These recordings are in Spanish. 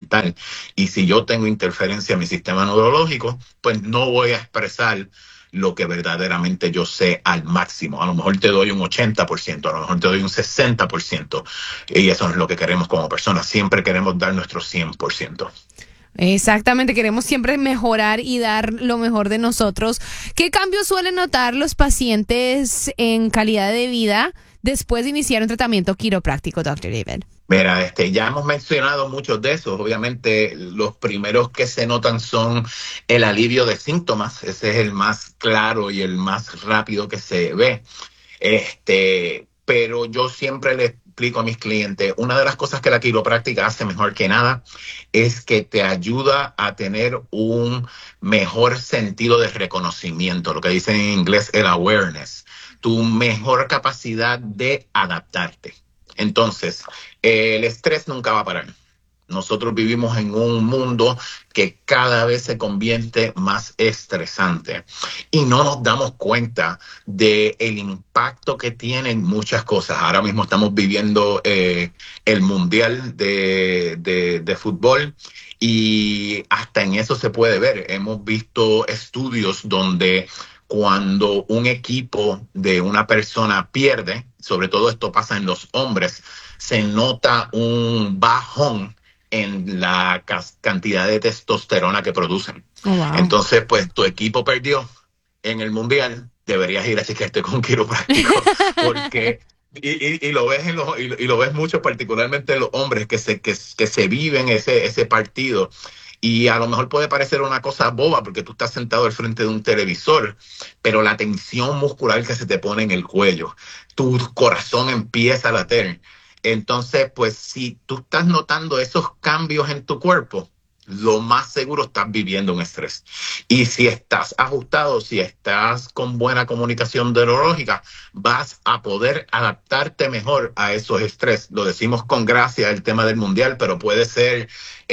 mental. Y si yo tengo interferencia en mi sistema neurológico, pues no voy a expresar lo que verdaderamente yo sé al máximo. A lo mejor te doy un 80%, a lo mejor te doy un 60%. Y eso es lo que queremos como personas. Siempre queremos dar nuestro 100%. Exactamente, queremos siempre mejorar y dar lo mejor de nosotros. ¿Qué cambios suelen notar los pacientes en calidad de vida después de iniciar un tratamiento quiropráctico, Dr. David? Mira, ya hemos mencionado muchos de esos. Obviamente, los primeros que se notan son el alivio de síntomas. Ese es el más claro y el más rápido que se ve. Pero yo siempre le explico a mis clientes, una de las cosas que la quiropráctica hace mejor que nada es que te ayuda a tener un mejor sentido de reconocimiento, lo que dicen en inglés el awareness, tu mejor capacidad de adaptarte. Entonces, el estrés nunca va a parar. Nosotros vivimos en un mundo que cada vez se convierte más estresante y no nos damos cuenta del impacto que tienen muchas cosas. Ahora mismo estamos viviendo el Mundial de fútbol y hasta en eso se puede ver. Hemos visto estudios donde cuando un equipo de una persona pierde, sobre todo esto pasa en los hombres, se nota un bajón en la cantidad de testosterona que producen. Oh, wow. Entonces, pues tu equipo perdió en el mundial, deberías ir a chequearte con un quiropráctico, porque y lo ves y lo ves mucho, particularmente en los hombres que se viven ese partido. Y a lo mejor puede parecer una cosa boba porque tú estás sentado al frente de un televisor, pero la tensión muscular que se te pone en el cuello, tu corazón empieza a latir. Entonces, pues si tú estás notando esos cambios en tu cuerpo, lo más seguro estás viviendo un estrés. Y si estás ajustado, si estás con buena comunicación neurológica, vas a poder adaptarte mejor a esos estrés. Lo decimos con gracia el tema del mundial, pero puede ser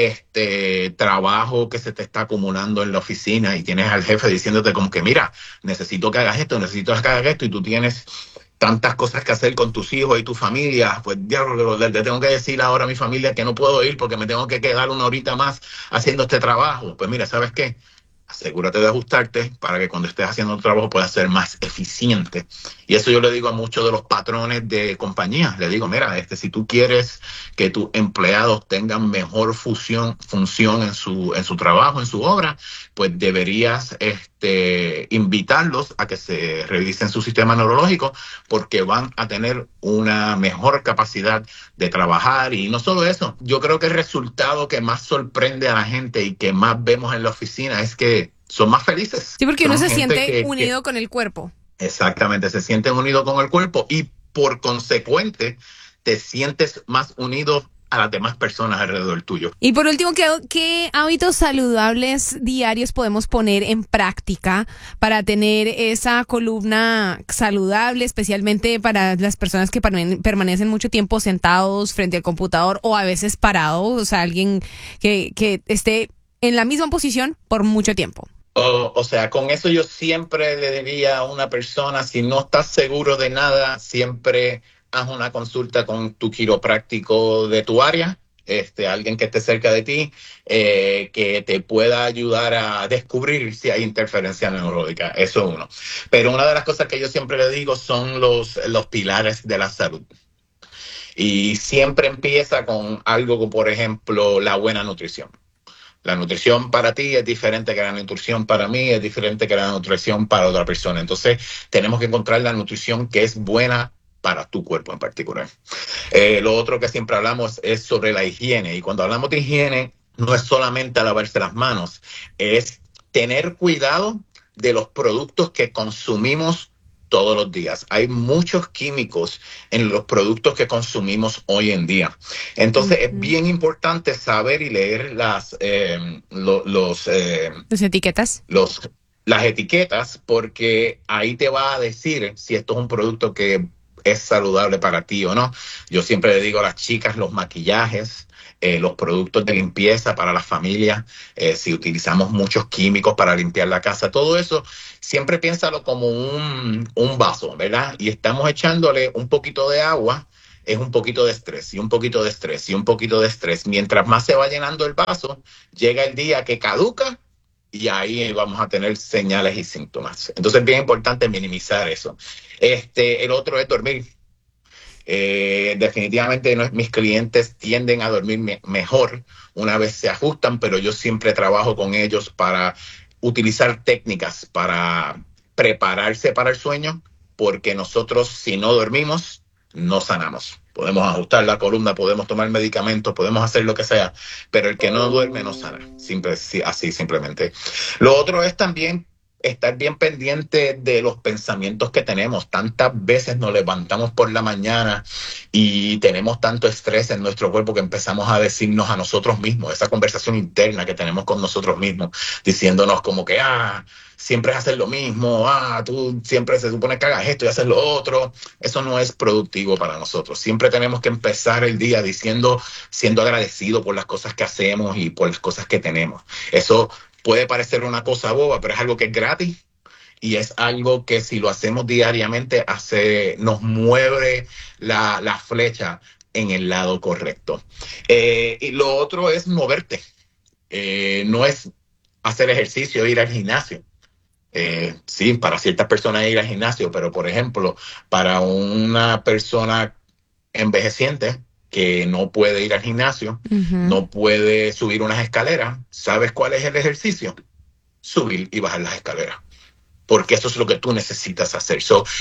trabajo que se te está acumulando en la oficina y tienes al jefe diciéndote como que, mira, necesito que hagas esto, necesito que hagas esto, y tú tienes tantas cosas que hacer con tus hijos y tu familia, pues diablo, le tengo que decir ahora a mi familia que no puedo ir porque me tengo que quedar una horita más haciendo este trabajo. Pues mira, ¿sabes qué? Asegúrate de ajustarte para que cuando estés haciendo tu trabajo puedas ser más eficiente. Y eso yo le digo a muchos de los patrones de compañías. Le digo, mira, si tú quieres que tus empleados tengan mejor función en su trabajo, en su obra, pues deberías invitarlos a que se revisen su sistema neurológico porque van a tener una mejor capacidad de trabajar. Y no solo eso, yo creo que el resultado que más sorprende a la gente y que más vemos en la oficina es que son más felices. Sí, porque uno Son se gente siente unido con el cuerpo. Exactamente, se sienten unidos con el cuerpo y por consecuente te sientes más unido a las demás personas alrededor tuyo. Y por último, ¿qué hábitos saludables diarios podemos poner en práctica para tener esa columna saludable, especialmente para las personas que permanecen mucho tiempo sentados frente al computador o a veces parados, o sea, alguien que esté en la misma posición por mucho tiempo? O sea, con eso yo siempre le diría a una persona, si no estás seguro de nada, siempre haz una consulta con tu quiropráctico de tu área, alguien que esté cerca de ti, que te pueda ayudar a descubrir si hay interferencia neurológica. Eso es uno. Pero una de las cosas que yo siempre le digo son los pilares de la salud. Y siempre empieza con algo como, por ejemplo, la buena nutrición. La nutrición para ti es diferente que la nutrición para mí, es diferente que la nutrición para otra persona. Entonces, tenemos que encontrar la nutrición que es buena para tu cuerpo en particular. Lo otro que siempre hablamos es sobre la higiene. Y cuando hablamos de higiene, no es solamente lavarse las manos, es tener cuidado de los productos que consumimos todos los días. Hay muchos químicos en los productos que consumimos hoy en día. Entonces, es bien importante saber y leer las etiquetas. Las etiquetas, porque ahí te va a decir si esto es un producto que es saludable para ti o no. Yo siempre le digo a las chicas, los maquillajes, los productos de limpieza para las familias, si utilizamos muchos químicos para limpiar la casa, todo eso, siempre piénsalo como un vaso, ¿verdad? Y estamos echándole un poquito de agua es un poquito de estrés y un poquito de estrés y un poquito de estrés. Mientras más se va llenando el vaso, llega el día que caduca y ahí vamos a tener señales y síntomas. Entonces es bien importante minimizar eso. El otro es dormir. Definitivamente mis clientes tienden a dormir mejor una vez se ajustan, pero yo siempre trabajo con ellos para utilizar técnicas para prepararse para el sueño, porque nosotros si no dormimos, no sanamos. Podemos ajustar la columna, podemos tomar medicamentos, podemos hacer lo que sea, pero el que no duerme no sana. Así simplemente. Lo otro es también estar bien pendiente de los pensamientos que tenemos. Tantas veces nos levantamos por la mañana y tenemos tanto estrés en nuestro cuerpo que empezamos a decirnos a nosotros mismos, esa conversación interna que tenemos con nosotros mismos, diciéndonos como que, siempre es hacer lo mismo, tú siempre se supone que hagas esto y haces lo otro. Eso no es productivo para nosotros. Siempre tenemos que empezar el día siendo agradecido por las cosas que hacemos y por las cosas que tenemos. Eso puede parecer una cosa boba, pero es algo que es gratis y es algo que si lo hacemos diariamente nos mueve la flecha en el lado correcto. Y lo otro es moverte. No es hacer ejercicio, ir al gimnasio. Sí, para ciertas personas ir al gimnasio, pero por ejemplo, para una persona envejeciente que no puede ir al gimnasio, no puede subir unas escaleras, ¿sabes cuál es el ejercicio? Subir y bajar las escaleras. Porque eso es lo que tú necesitas hacer.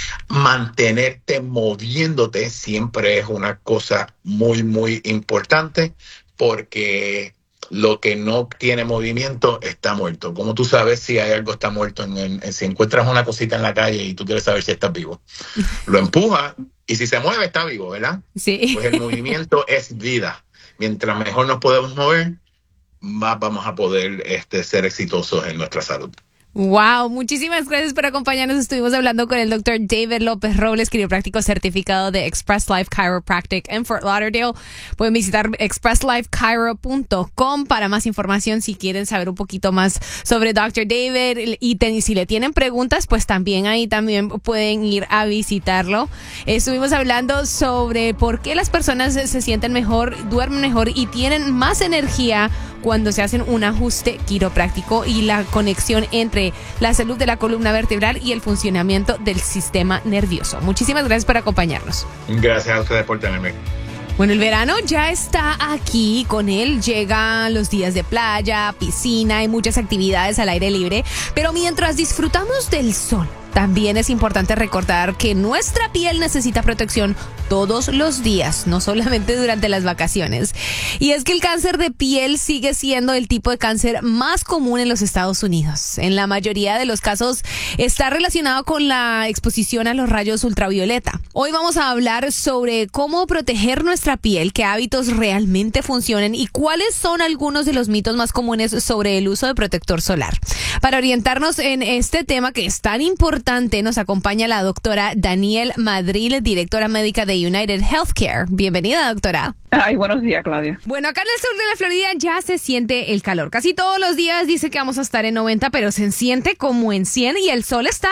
Mantenerte moviéndote siempre es una cosa muy, muy importante, porque lo que no tiene movimiento está muerto. Como tú sabes si hay algo está muerto? Si encuentras una cosita en la calle y tú quieres saber si estás vivo, lo empujas y si se mueve está vivo, ¿verdad? Sí. Pues el movimiento es vida. Mientras mejor nos podemos mover, más vamos a poder ser exitosos en nuestra salud. Wow, muchísimas gracias por acompañarnos. Estuvimos hablando con el Dr. David López Robles, quiropráctico certificado de Express Life Chiropractic en Fort Lauderdale. Pueden visitar expresslifechiro.com para más información si quieren saber un poquito más sobre Dr. David. Y si le tienen preguntas, pues también pueden ir a visitarlo. Estuvimos hablando sobre por qué las personas se sienten mejor, duermen mejor y tienen más energía cuando se hacen un ajuste quiropráctico y la conexión entre la salud de la columna vertebral y el funcionamiento del sistema nervioso. Muchísimas gracias por acompañarnos. Gracias a ustedes por tenerme. Bueno, el verano ya está aquí. Con él llegan los días de playa, piscina y muchas actividades al aire libre. Pero mientras disfrutamos del sol, también es importante recordar que nuestra piel necesita protección todos los días, no solamente durante las vacaciones. Y es que el cáncer de piel sigue siendo el tipo de cáncer más común en los Estados Unidos. En la mayoría de los casos está relacionado con la exposición a los rayos ultravioleta. Hoy vamos a hablar sobre cómo proteger nuestra piel, qué hábitos realmente funcionan y cuáles son algunos de los mitos más comunes sobre el uso de protector solar. Para orientarnos en este tema que es tan importante, nos acompaña la doctora Danielle Madril, directora médica de United Healthcare. Bienvenida, doctora. Ay, buenos días, Claudia. Bueno, acá en el sur de la Florida ya se siente el calor. Casi todos los días dice que vamos a estar en 90, pero se siente como en 100 y el sol está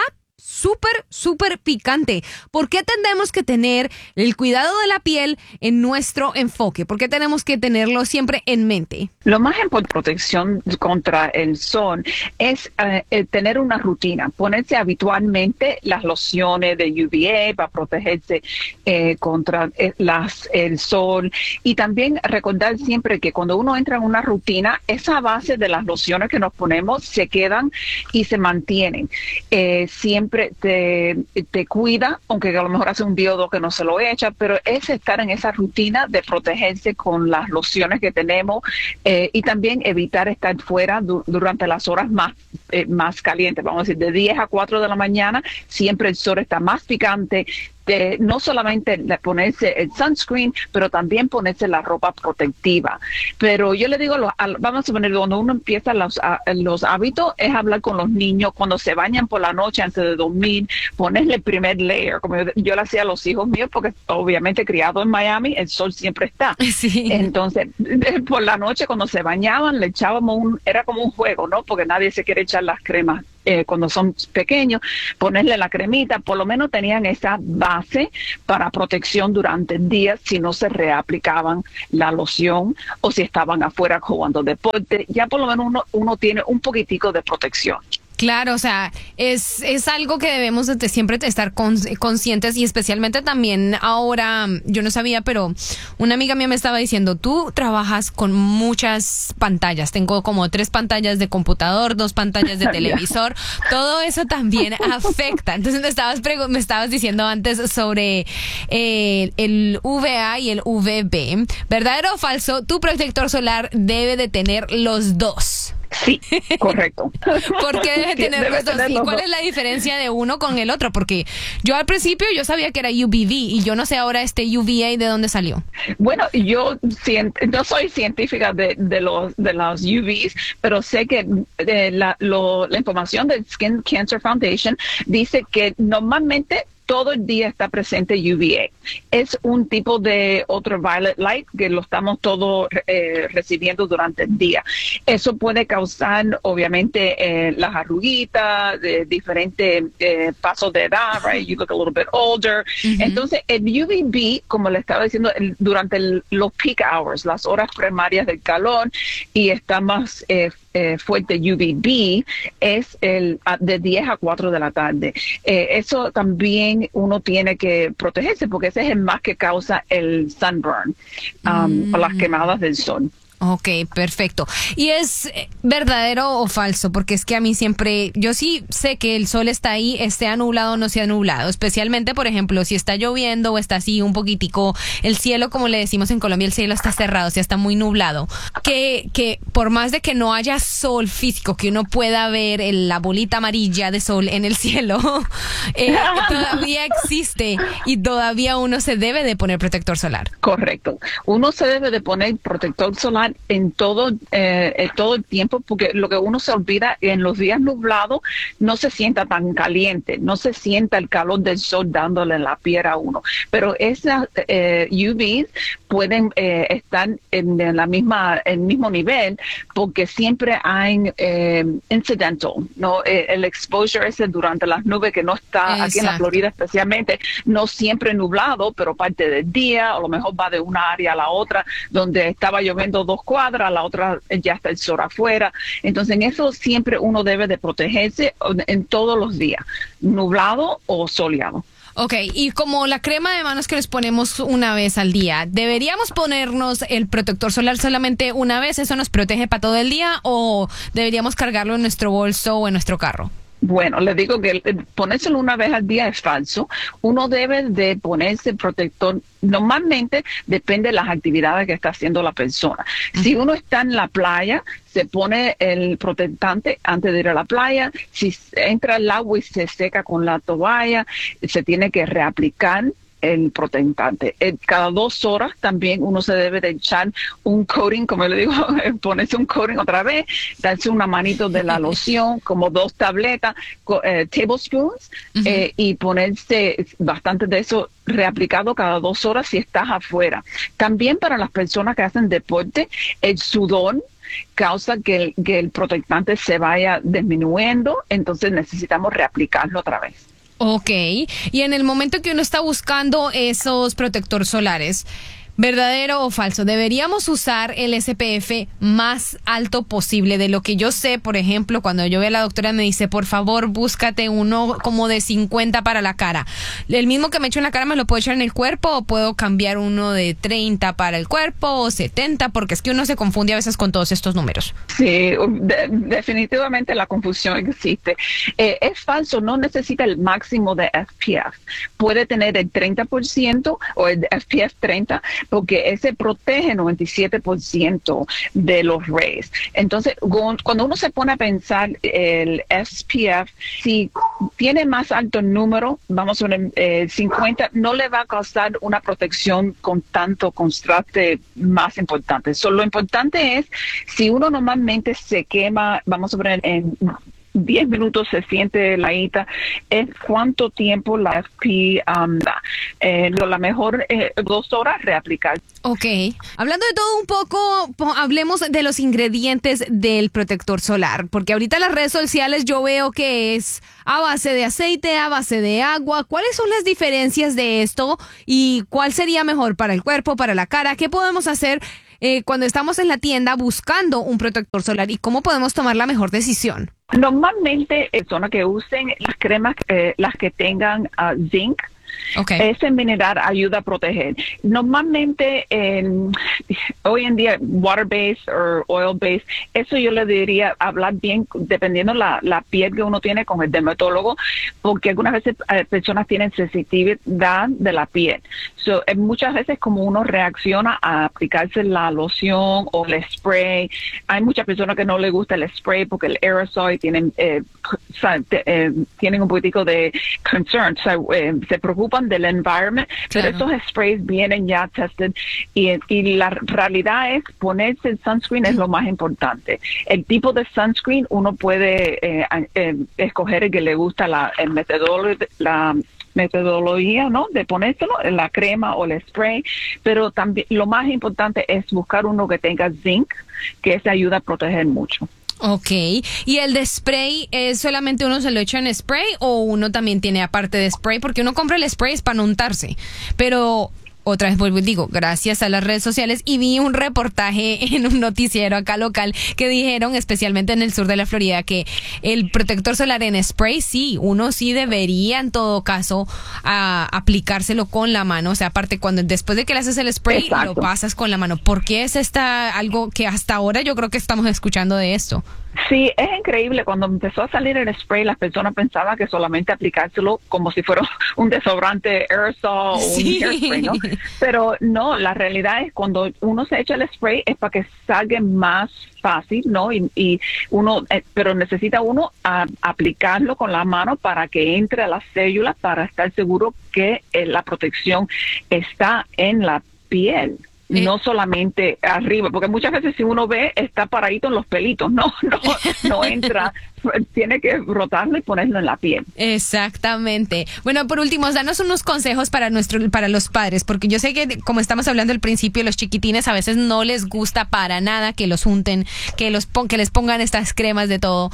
súper picante. ¿Por qué tenemos que tener el cuidado de la piel en nuestro enfoque? ¿Por qué tenemos que tenerlo siempre en mente? Lo más importante, protección contra el sol, es tener una rutina. Ponerse habitualmente las lociones de UVA para protegerse contra el sol. Y también recordar siempre que cuando uno entra en una rutina, esa base de las lociones que nos ponemos se quedan y se mantienen. Siempre te cuida, aunque a lo mejor hace un día o dos que no se lo echa, pero es estar en esa rutina de protegerse con las lociones que tenemos y también evitar estar fuera durante las horas más calientes, vamos a decir, de 10 a 4 de la mañana, siempre el sol está más picante. No solamente ponerse el sunscreen, pero también ponerse la ropa protectiva. Pero yo le digo, vamos a poner, cuando uno empieza los hábitos, es hablar con los niños, cuando se bañan por la noche antes de dormir, ponerle el primer layer, como yo le hacía a los hijos míos, porque obviamente criado en Miami, el sol siempre está. Sí. Entonces, por la noche cuando se bañaban, le echábamos era como un juego, ¿no? Porque nadie se quiere echar las cremas cuando son pequeños, ponerle la cremita, por lo menos tenían esa base para protección durante el día si no se reaplicaban la loción o si estaban afuera jugando deporte, ya por lo menos uno tiene un poquitico de protección. Claro, o sea, es algo que debemos de siempre estar conscientes, y especialmente también ahora, yo no sabía, pero una amiga mía me estaba diciendo, tú trabajas con muchas pantallas, tengo como 3 pantallas de computador, 2 pantallas de televisor, todo eso también afecta. Entonces me estabas diciendo antes sobre el UVA y el UVB. ¿Verdadero o falso? Tu protector solar debe de tener los dos. Sí, correcto. ¿Por qué debe tener los dos? ¿Y cuál es la diferencia de uno con el otro? Porque yo al principio yo sabía que era UVB y yo no sé ahora UVA de dónde salió. Bueno, yo no soy científica de los UVs, pero sé que la información del Skin Cancer Foundation dice que normalmente todo el día está presente UVA. Es un tipo de ultraviolet light que lo estamos todos recibiendo durante el día. Eso puede causar, obviamente, las arruguitas, diferentes pasos de edad, right? You look a little bit older. Uh-huh. Entonces, el UVB, como le estaba diciendo, durante los peak hours, las horas primarias del calor, y está más fuerte UVB, es de 10 a 4 de la tarde. Eso también uno tiene que protegerse porque ese es el más que causa el sunburn, o las quemadas del sol. Ok, perfecto. ¿Y es verdadero o falso? Porque es que a mí siempre, yo sí sé que el sol está ahí, esté nublado o no sea nublado. Especialmente, por ejemplo, si está lloviendo o está así un poquitico, el cielo, como le decimos en Colombia, el cielo está cerrado, o sea, está muy nublado. Que por más de que no haya sol físico, que uno pueda ver la bolita amarilla de sol en el cielo, todavía existe y todavía uno se debe de poner protector solar. Correcto. Uno se debe de poner protector solar en todo el tiempo, porque lo que uno se olvida, en los días nublados no se sienta tan caliente, no se sienta el calor del sol dándole la piel a uno, pero esas UVs pueden estar en el mismo nivel, porque siempre hay incidental, ¿no? El exposure ese durante las nubes, que no está Exacto. Aquí en la Florida especialmente, no siempre nublado, pero parte del día, o a lo mejor va de una área a la otra, donde estaba lloviendo 2 cuadras, la otra ya está el sol afuera. Entonces, en eso siempre uno debe de protegerse en todos los días, nublado o soleado. Ok, y como la crema de manos que nos ponemos una vez al día, ¿deberíamos ponernos el protector solar solamente una vez? ¿Eso nos protege para todo el día o deberíamos cargarlo en nuestro bolso o en nuestro carro? Bueno, le digo que ponérselo una vez al día es falso. Uno debe de ponerse protector. Normalmente depende de las actividades que está haciendo la persona. Si uno está en la playa, se pone el protectante antes de ir a la playa. Si entra al agua y se seca con la toalla, se tiene que reaplicar el protectante. Cada 2 horas también uno se debe de echar un coating, como le digo, ponerse un coating otra vez, darse una manito de la loción, como 2 tabletas, tablespoons, y ponerse bastante de eso reaplicado cada 2 horas si estás afuera. También para las personas que hacen deporte, el sudor causa que el protectante se vaya disminuyendo, entonces necesitamos reaplicarlo otra vez. Ok, y en el momento que uno está buscando esos protectores solares, ¿verdadero o falso? ¿Deberíamos usar el SPF más alto posible? De lo que yo sé, por ejemplo, cuando yo veo a la doctora me dice, por favor, búscate uno como de 50 para la cara. ¿El mismo que me echo en la cara me lo puedo echar en el cuerpo o puedo cambiar uno de 30 para el cuerpo o 70? Porque es que uno se confunde a veces con todos estos números. Sí, definitivamente la confusión existe. Es falso, no necesita el máximo de SPF. Puede tener el 30% o el SPF 30%, porque ese protege 97% de los rays. Entonces, cuando uno se pone a pensar el SPF, si tiene más alto número, vamos a ver, 50, no le va a causar una protección con tanto contraste más importante. Lo importante es, si uno normalmente se quema, vamos a ver, en 10 minutos se siente heladita, es cuánto tiempo la FP da. La mejor 2 horas reaplicar. Ok. Hablando de todo un poco, hablemos de los ingredientes del protector solar, porque ahorita las redes sociales yo veo que es a base de aceite, a base de agua. ¿Cuáles son las diferencias de esto y cuál sería mejor para el cuerpo, para la cara? ¿Qué podemos hacer cuando estamos en la tienda buscando un protector solar y cómo podemos tomar la mejor decisión? Normalmente, personas que usen las cremas, las que tengan zinc, Okay. ese mineral ayuda a proteger. Normalmente, hoy en día, water-based o oil-based, eso yo le diría hablar bien, dependiendo la piel que uno tiene con el dermatólogo, porque algunas veces personas tienen sensitividad de la piel. Muchas veces como uno reacciona a aplicarse la loción o el spray, hay muchas personas que no les gusta el spray porque el aerosol tienen un poquitico de concern, se preocupan del environment, claro. Pero esos sprays vienen ya tested y la realidad es ponerse el sunscreen es lo más importante. El tipo de sunscreen uno puede escoger el que le gusta la metodología, ¿no? De ponérselo, la crema o el spray, pero también lo más importante es buscar uno que tenga zinc, que se ayuda a proteger mucho. Ok, ¿y el de spray es solamente uno se lo echa en spray o uno también tiene aparte de spray? Porque uno compra el spray es para no untarse, pero otra vez vuelvo y digo, gracias a las redes sociales, y vi un reportaje en un noticiero acá local que dijeron, especialmente en el sur de la Florida, que el protector solar en spray, sí, uno sí debería en todo caso aplicárselo con la mano, o sea, aparte después de que le haces el spray, exacto, lo pasas con la mano. ¿Por qué es algo que hasta ahora yo creo que estamos escuchando de esto? Sí, es increíble. Cuando empezó a salir el spray, las personas pensaban que solamente aplicárselo como si fuera un desodorante aerosol o sí, un hairspray, ¿no? Pero no, la realidad es cuando uno se echa el spray es para que salga más fácil, ¿no? Y uno, pero necesita uno aplicarlo con la mano para que entre a las células para estar seguro que la protección está en la piel. No solamente arriba, porque muchas veces si uno ve, está paradito en los pelitos, no entra, tiene que rotarlo y ponerlo en la piel. Exactamente. Bueno, por último, danos unos consejos para los padres, porque yo sé que, como estamos hablando al principio, los chiquitines a veces no les gusta para nada que los unten, que les pongan estas cremas de todo.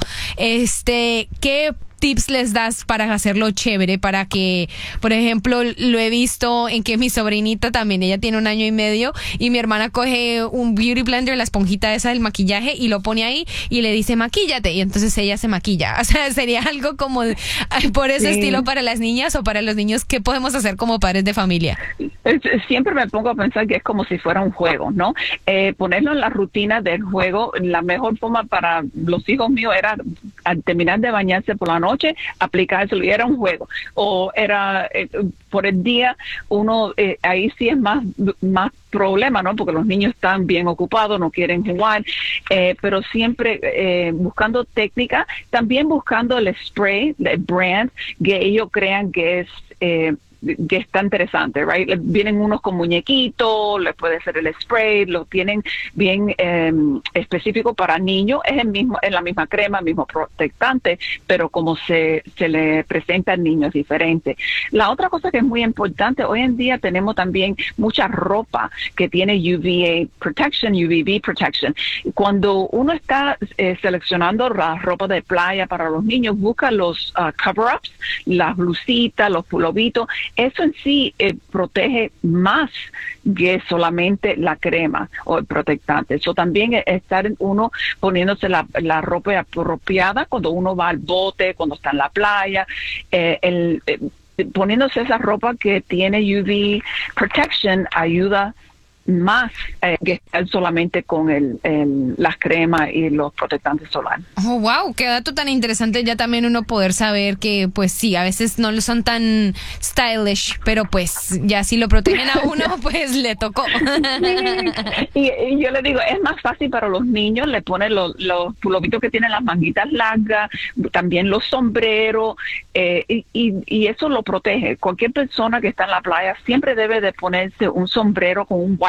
¿Qué tips les das para hacerlo chévere? Para que, por ejemplo, lo he visto en que mi sobrinita también, ella tiene 1 año y medio, y mi hermana coge un beauty blender, la esponjita esa del maquillaje, y lo pone ahí y le dice maquíllate, y entonces ella se maquilla. O sea, sería algo como por ese estilo para las niñas o para los niños. ¿Qué podemos hacer como padres de familia? Siempre me pongo a pensar que es como si fuera un juego, ¿no? Ponerlo en la rutina del juego. La mejor forma para los hijos míos era al terminar de bañarse por la noche, aplicárselo, y era un juego. O era por el día, uno ahí sí es más problema, ¿no? Porque los niños están bien ocupados, no quieren jugar, pero siempre buscando técnica, también buscando el spray, el brand, que ellos crean que está interesante, right? Vienen unos con muñequitos, les puede ser el spray, lo tienen bien específico para niños, es la misma crema, el mismo protectante, pero como se le presenta al niño es diferente. La otra cosa que es muy importante, hoy en día tenemos también mucha ropa que tiene UVA protection, UVB protection. Cuando uno está seleccionando la ropa de playa para los niños, busca los cover-ups, las blusitas, los pulovitos. Eso en sí protege más que solamente la crema o el protectante. Eso también es estar uno poniéndose la ropa apropiada cuando uno va al bote, cuando está en la playa, poniéndose esa ropa que tiene UV protection ayuda más que estar solamente con las cremas y los protectantes solares. Oh, wow, qué dato tan interesante. Ya también uno poder saber que, pues sí, a veces no son tan stylish, pero pues ya si lo protegen a uno, pues le tocó. Y yo le digo, es más fácil para los niños, le ponen los pulovitos que tienen las manguitas largas, también los sombreros, y eso lo protege. Cualquier persona que está en la playa siempre debe de ponerse un sombrero con un white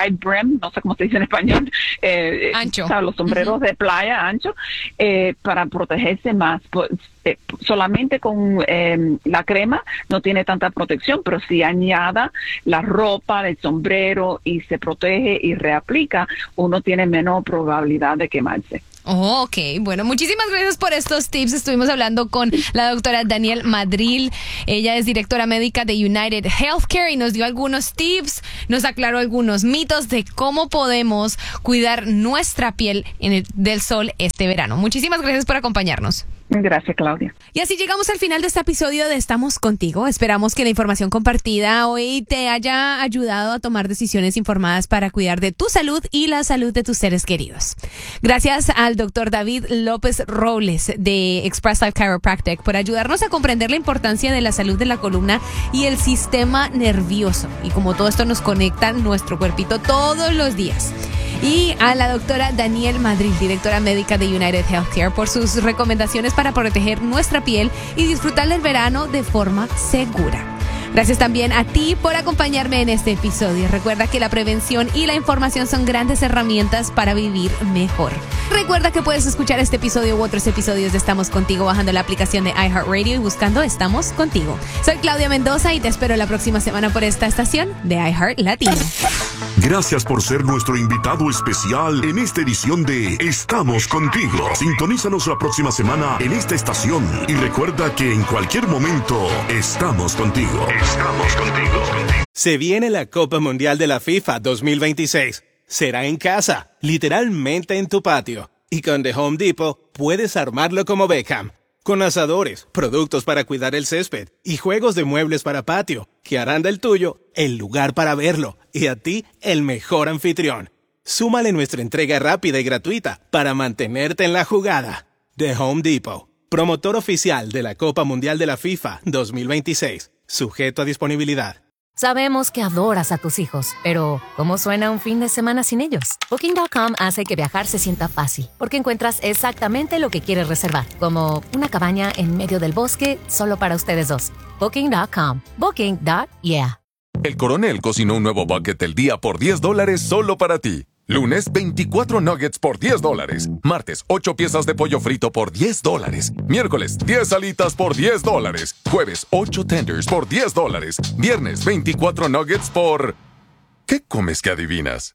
wide brim, no sé cómo se dice en español, ancho. O sea, los sombreros de playa ancho, para protegerse más. Pues, solamente con la crema no tiene tanta protección, pero si añada la ropa, el sombrero y se protege y reaplica, uno tiene menos probabilidad de quemarse. Oh, ok, bueno, muchísimas gracias por estos tips. Estuvimos hablando con la doctora Danielle Madril. Ella es directora médica de United Healthcare y nos dio algunos tips, nos aclaró algunos mitos de cómo podemos cuidar nuestra piel del sol este verano. Muchísimas gracias por acompañarnos. Gracias, Claudia. Y así llegamos al final de este episodio de Estamos Contigo. Esperamos que la información compartida hoy te haya ayudado a tomar decisiones informadas para cuidar de tu salud y la salud de tus seres queridos. Gracias al doctor David López Robles de Express Life Chiropractic por ayudarnos a comprender la importancia de la salud de la columna y el sistema nervioso y cómo todo esto nos conecta nuestro cuerpito todos los días. Y a la doctora Danielle Madril, directora médica de United Healthcare, por sus recomendaciones para proteger nuestra piel y disfrutar del verano de forma segura. Gracias también a ti por acompañarme en este episodio. Recuerda que la prevención y la información son grandes herramientas para vivir mejor. Recuerda que puedes escuchar este episodio u otros episodios de Estamos Contigo bajando la aplicación de iHeartRadio y buscando Estamos Contigo. Soy Claudia Mendoza y te espero la próxima semana por esta estación de iHeart Latino. Gracias por ser nuestro invitado especial en esta edición de Estamos Contigo. Sintonízanos la próxima semana en esta estación y recuerda que en cualquier momento estamos contigo. Estamos contigo. Se viene la Copa Mundial de la FIFA 2026. Será en casa, literalmente en tu patio. Y con The Home Depot puedes armarlo como Beckham. Con asadores, productos para cuidar el césped y juegos de muebles para patio, que harán del tuyo el lugar para verlo y a ti el mejor anfitrión. Súmale nuestra entrega rápida y gratuita para mantenerte en la jugada. The Home Depot, promotor oficial de la Copa Mundial de la FIFA 2026. Sujeto a disponibilidad. Sabemos que adoras a tus hijos, pero ¿cómo suena un fin de semana sin ellos? Booking.com hace que viajar se sienta fácil, porque encuentras exactamente lo que quieres reservar, como una cabaña en medio del bosque solo para ustedes dos. Booking.com. Booking.yeah. El Coronel cocinó un nuevo bucket del día por $10 solo para ti. Lunes, 24 nuggets por $10. Martes, 8 piezas de pollo frito por $10. Miércoles, 10 alitas por $10. Jueves, 8 tenders por $10. Viernes, 24 nuggets por... ¿Qué comes que adivinas?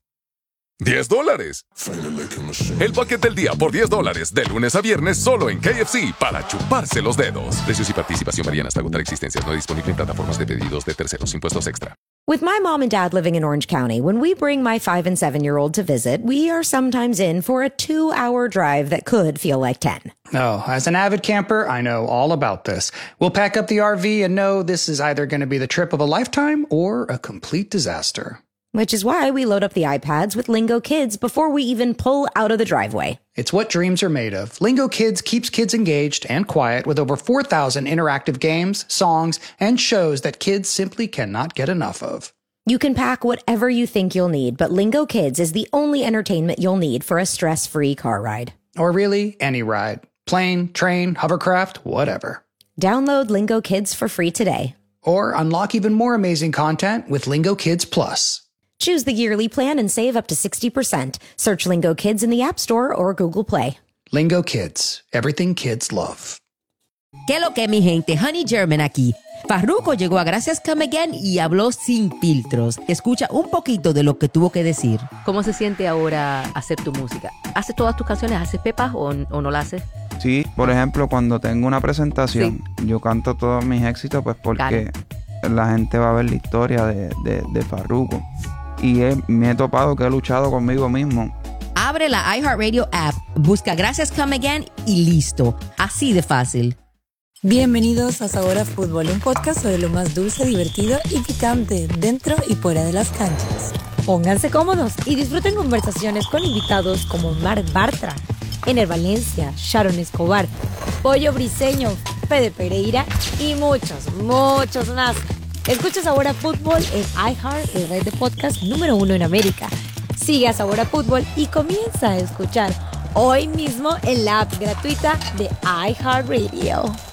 $10. El bucket del día por $10 de lunes a viernes solo en KFC para chuparse los dedos. Precios y participación varían hasta agotar existencias. No disponible en plataformas de pedidos de terceros. Impuestos extra. With my mom and dad living in Orange County, when we bring my 5 and 7-year-old to visit, we are sometimes in for a 2-hour drive that could feel like 10. Oh, as an avid camper, I know all about this. We'll pack up the RV and know this is either going to be the trip of a lifetime or a complete disaster. Which is why we load up the iPads with Lingo Kids before we even pull out of the driveway. It's what dreams are made of. Lingo Kids keeps kids engaged and quiet with over 4,000 interactive games, songs, and shows that kids simply cannot get enough of. You can pack whatever you think you'll need, but Lingo Kids is the only entertainment you'll need for a stress-free car ride. Or really, any ride. Plane, train, hovercraft, whatever. Download Lingo Kids for free today. Or unlock even more amazing content with Lingo Kids Plus. Choose the yearly plan and save up to 60%. Search Lingo Kids in the App Store or Google Play. Lingo Kids. Everything kids love. ¿Qué lo que, mi gente? Honey German aquí. Farruko llegó a Gracias Come Again y habló sin filtros. Escucha un poquito de lo que tuvo que decir. ¿Cómo se siente ahora hacer tu música? ¿Haces todas tus canciones? ¿Haces pepas o no la haces? Sí, por ejemplo, cuando tengo una presentación, yo canto todos mis éxitos pues porque la gente va a ver la historia de Farruko. Y me he topado que he luchado conmigo mismo. Abre la iHeartRadio app, busca Gracias Come Again y listo. Así de fácil. Bienvenidos a Sabor a Fútbol, un podcast sobre lo más dulce, divertido y picante dentro y fuera de las canchas. Pónganse cómodos y disfruten conversaciones con invitados como Marc Bartra, Ener Valencia, Sharon Escobar, Pollo Briseño, Fede Pereira y muchos, muchos más. Escucha Sabor a Fútbol en iHeart, el red de podcast número 1 en América. Sigue a Sabor a Fútbol y comienza a escuchar hoy mismo en la app gratuita de iHeartRadio.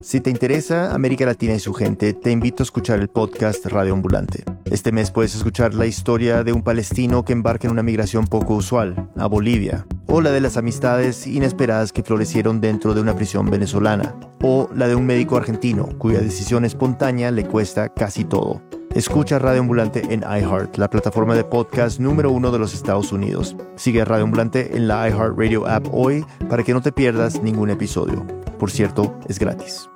Si te interesa América Latina y su gente, te invito a escuchar el podcast Radio Ambulante. Este mes puedes escuchar la historia de un palestino que embarca en una migración poco usual, a Bolivia, o la de las amistades inesperadas que florecieron dentro de una prisión venezolana, o la de un médico argentino cuya decisión espontánea le cuesta casi todo. Escucha Radio Ambulante en iHeart, la plataforma de podcast número 1 de los Estados Unidos. Sigue a Radio Ambulante en la iHeartRadio app hoy para que no te pierdas ningún episodio. Por cierto, es gratis.